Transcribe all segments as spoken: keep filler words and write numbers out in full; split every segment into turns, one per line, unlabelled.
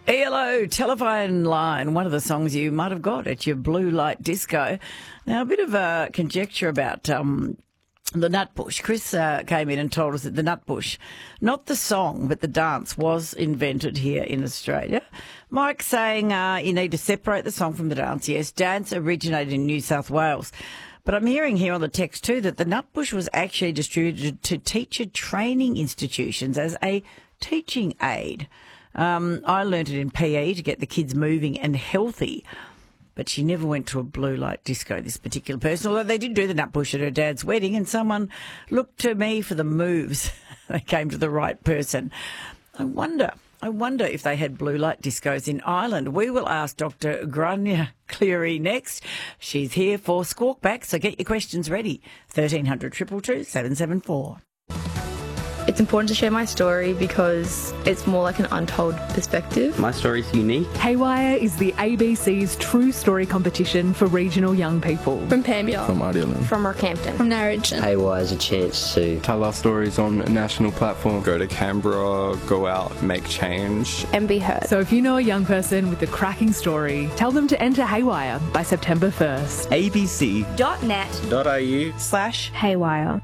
E L O telephone line, one of the songs you might have got at your blue light disco. Now, a bit of a conjecture about um, the Nutbush. Chris uh, came in and told us that the Nutbush, not the song, but the dance, was invented here in Australia. Mike saying uh, you need to separate the song from the dance. Yes, dance originated in New South Wales. But I'm hearing here on the text too that the Nutbush was actually distributed to teacher training institutions as a teaching aid. Um, I learnt it in P E to get the kids moving and healthy, but she never went to a blue light disco, this particular person, although they did do the Nutbush at her dad's wedding, and someone looked to me for the moves. They came to the right person. I wonder, I wonder if they had blue light discos in Ireland. We will ask Doctor Grania Cleary next. She's here for Squawk Back, so get your questions ready. thirteen hundred, two two two, seven seven four.
It's important to share my story because it's more like an untold perspective.
My story's unique.
Haywire is the A B C's True Story competition for regional young people.
From Pamela.
From Ardelan.
From Rockhampton.
From Narrogin.
Haywire is a chance to
tell our stories on a national platform. Go to Canberra, go out, make change.
And be heard.
So if you know a young person with a cracking story, tell them to enter Haywire by September first.
abc.net.au
slash Haywire.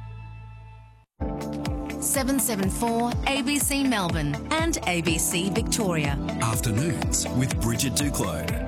seven seven four A B C Melbourne and A B C Victoria.
Afternoons with Bridget Duclos.